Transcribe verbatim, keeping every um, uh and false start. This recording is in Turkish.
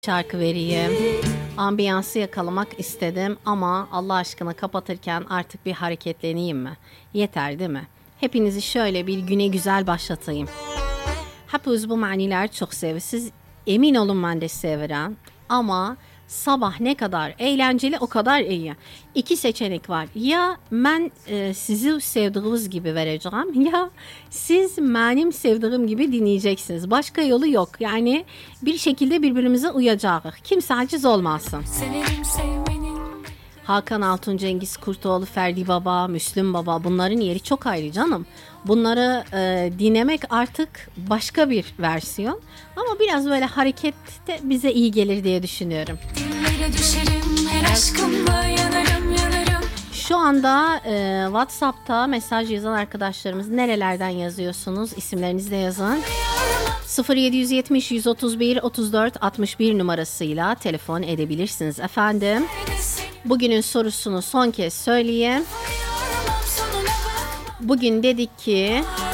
şarkı vereyim. Ambiyansı yakalamak istedim ama Allah aşkına kapatırken artık bir hareketleneyim mi? Yeter değil mi? Hepinizi şöyle bir güne güzel başlatayım. Hepiniz bu maniler çok seversiniz. Emin olun ben de severim. Ama sabah ne kadar eğlenceli o kadar iyi. İki seçenek var. Ya ben e, sizi sevdiğiniz gibi vereceğim ya siz benim sevdiğim gibi dinleyeceksiniz. Başka yolu yok. Yani bir şekilde birbirimize uyacağız. Kimse aciz olmasın. Hakan Altun, Cengiz Kurtoğlu, Ferdi Baba, Müslüm Baba, bunların yeri çok ayrı canım. Bunları e, dinlemek artık başka bir versiyon. Ama biraz böyle hareket de bize iyi gelir diye düşünüyorum. Düşerim, her aşkımla yanarım, yanarım. Şu anda e, WhatsApp'ta mesaj yazan arkadaşlarımız nerelerden yazıyorsunuz? İsimlerinizi de yazın. sıfır yedi yetmiş yüz otuz bir otuz dört altmış bir numarasıyla telefon edebilirsiniz efendim. Bugünün sorusunu son kez söyleyeyim. Bugün dedik ki